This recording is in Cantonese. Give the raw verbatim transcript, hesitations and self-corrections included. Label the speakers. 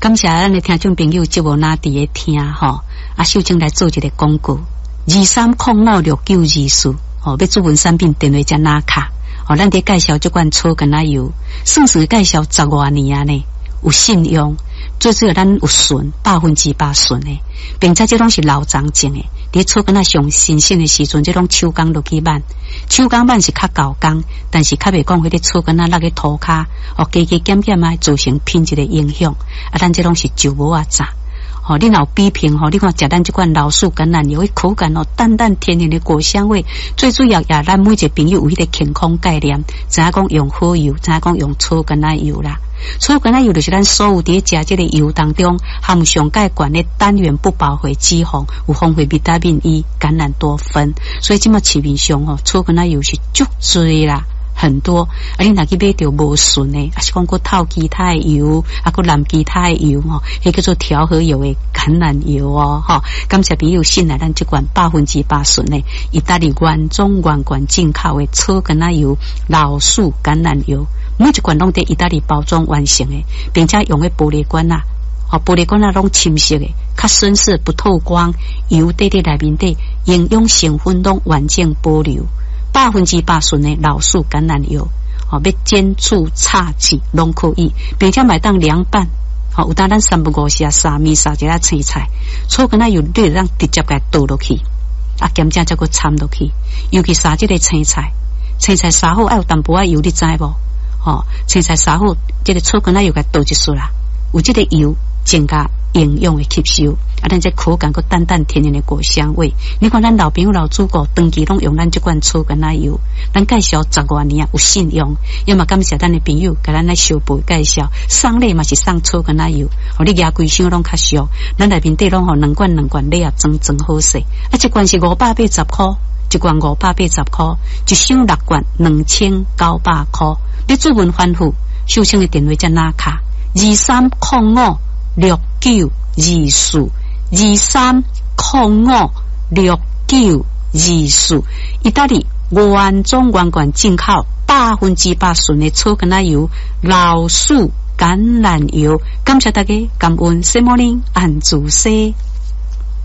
Speaker 1: 感谢咱的听众朋友节目拿伫咧听吼，啊，秀晶来做一个广告，二三零五六九二四，哦，要主文产品电话加拿卡，哦，咱伫介绍这款草根仔油，算是介绍十多年啊呢，有信用，最主要咱有纯，百分之百纯的，并且这拢是老长种的，伫草根仔上新鲜的时阵，这种手工落去挽，手工挽是较高工，但是较袂讲迄个草根仔落去涂骹，哦，加加减减啊，造成品质的影响，啊，咱这拢是酒无啊炸。哦，你若有比拼吼，你看食咱这款老树橄榄油，伊口感哦淡淡甜甜的果香味，最主要也咱每一个朋友有迄个健康概念，知影讲用好油，知影讲用草橄榄油啦。草橄榄油就是咱所有伫食这个油当中含上钙管的单元不饱和脂肪，有丰富维他命 E、橄榄多酚，所以即么市面上吼草橄榄油是足多啦。很多，啊，你若去买着无纯的，啊是讲过透其他的油，啊，过蓝其他的油吼，迄叫做调和油的橄榄油哦，吼。感谢朋友信赖咱这款百分之百纯的意大利原装原罐进口的草橄榄油、老树橄榄油，每一罐拢在意大利包装完成的，并且用的玻璃罐啊，哦，玻璃罐啊拢深色的，较深色不透光，油在在内面底，营养成分拢完整保留。百分之百纯的老树橄榄油，哦，要煎煮炒煮拢可以，并且买当凉拌，哦，有当咱三不五时啊，沙米沙一下青菜，草橄榄油你就让直接给倒落去，啊，咸正再个掺落去，尤其沙这个青菜，青菜沙好爱有淡薄仔油，你知无？哦，青菜沙好，这个草橄榄油给倒一束啦，有这个油增加营养的吸收，啊，咱这口感个淡淡甜甜的果香味。你看咱老朋友老祖国长期拢用咱这款草橄榄油，咱介绍十多年啊，有信用。要么感谢咱的朋友，给咱来小辈介绍，送礼嘛是送草橄榄油，哦，你牙规箱拢较俗，咱内面底拢吼两罐两罐礼啊，装装好势。啊，一罐是五百八十块，一罐五百八十块，一箱六罐两千九百块。你主文反复，秀清的电话在哪卡？二三零五六九二四，二三零五六九二四，意大利原装原罐进口，百分之百纯的草橄榄油、老树橄榄油。感谢大家，感恩 Good morning 安主西。